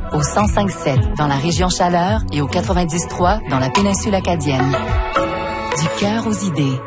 au 105.7 dans la région Chaleur et au 90.3 dans la péninsule acadienne. Du cœur aux idées.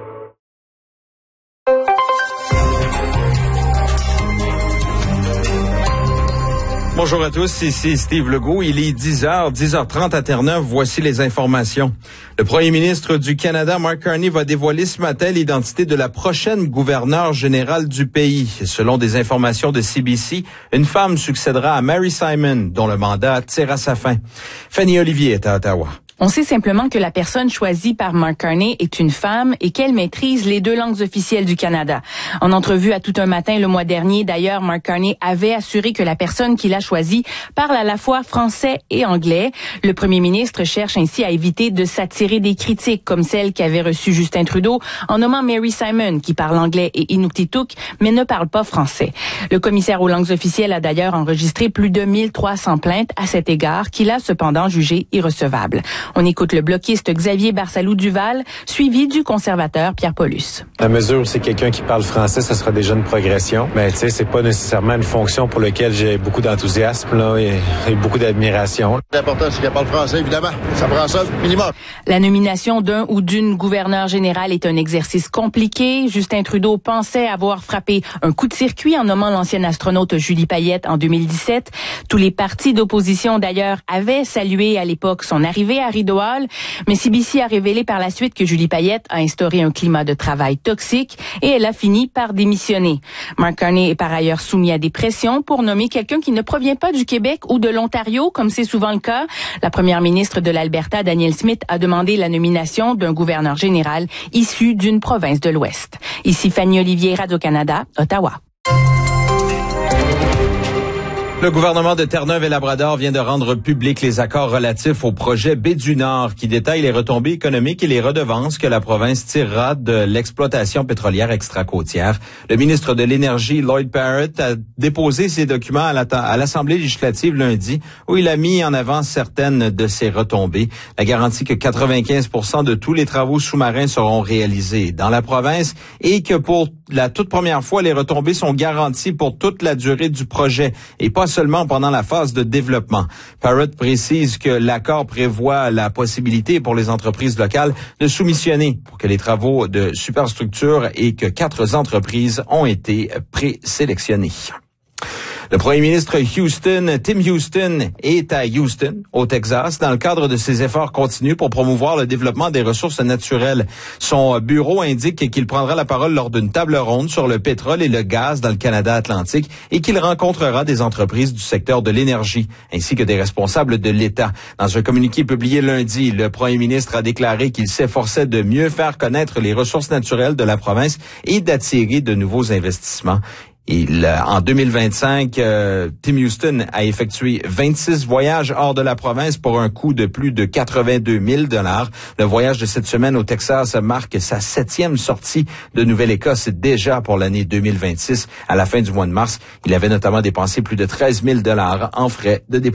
Bonjour à tous, ici Steve Legault. Il est 10h30 à Terre-Neuve. Voici les informations. Le premier ministre du Canada, Mark Carney, va dévoiler ce matin l'identité de la prochaine gouverneure générale du pays. Selon des informations de CBC, une femme succédera à Mary Simon, dont le mandat tire à sa fin. Fanny Olivier est à Ottawa. On sait simplement que la personne choisie par Mark Carney est une femme et qu'elle maîtrise les 2 langues officielles du Canada. En entrevue à Tout un matin le mois dernier, d'ailleurs, Mark Carney avait assuré que la personne qu'il a choisie parle à la fois français et anglais. Le premier ministre cherche ainsi à éviter de s'attirer des critiques comme celle qu'avait reçue Justin Trudeau en nommant Mary Simon, qui parle anglais et inuktitut, mais ne parle pas français. Le commissaire aux langues officielles a d'ailleurs enregistré plus de 1300 plaintes à cet égard, qu'il a cependant jugées irrecevables. On écoute le bloquiste Xavier Barsalou-Duval, suivi du conservateur Pierre Paulus. À mesure où c'est quelqu'un qui parle français, ça sera déjà une progression. Mais tu sais, c'est pas nécessairement une fonction pour laquelle j'ai beaucoup d'enthousiasme là, et beaucoup d'admiration. L'important, c'est qu'elle parle français, évidemment. Ça prend ça, minimum. La nomination d'un ou d'une gouverneure générale est un exercice compliqué. Justin Trudeau pensait avoir frappé un coup de circuit en nommant l'ancienne astronaute Julie Payette en 2017. Tous les partis d'opposition, d'ailleurs, avaient salué à l'époque son arrivée à Rideau Hall, mais CBC a révélé par la suite que Julie Payette a instauré un climat de travail toxique et elle a fini par démissionner. Mark Carney est par ailleurs soumis à des pressions pour nommer quelqu'un qui ne provient pas du Québec ou de l'Ontario, comme c'est souvent le cas. La première ministre de l'Alberta, Danielle Smith, a demandé la nomination d'un gouverneur général issu d'une province de l'Ouest. Ici Fanny Olivier, Radio-Canada, Ottawa. Le gouvernement de Terre-Neuve et Labrador vient de rendre publics les accords relatifs au projet Baie du Nord qui détaillent les retombées économiques et les redevances que la province tirera de l'exploitation pétrolière extracôtière. Le ministre de l'Énergie, Lloyd Parrott, a déposé ces documents à l'Assemblée législative lundi où il a mis en avant certaines de ces retombées. La garantie que 95% de tous les travaux sous-marins seront réalisés dans la province et que pour la toute première fois, les retombées sont garanties pour toute la durée du projet et pas seulement pendant la phase de développement. Parrott précise que l'accord prévoit la possibilité pour les entreprises locales de soumissionner pour que les travaux de superstructure et que 4 entreprises ont été présélectionnées. Le premier ministre Tim Houston, est à Houston, au Texas, dans le cadre de ses efforts continus pour promouvoir le développement des ressources naturelles. Son bureau indique qu'il prendra la parole lors d'une table ronde sur le pétrole et le gaz dans le Canada atlantique et qu'il rencontrera des entreprises du secteur de l'énergie, ainsi que des responsables de l'État. Dans un communiqué publié lundi, le premier ministre a déclaré qu'il s'efforçait de mieux faire connaître les ressources naturelles de la province et d'attirer de nouveaux investissements. En 2025, Tim Houston a effectué 26 voyages hors de la province pour un coût de plus de 82 000 $. Le voyage de cette semaine au Texas marque sa 7e sortie de Nouvelle-Écosse déjà pour l'année 2026. À la fin du mois de mars, il avait notamment dépensé plus de 13 000 $ en frais de déplacement.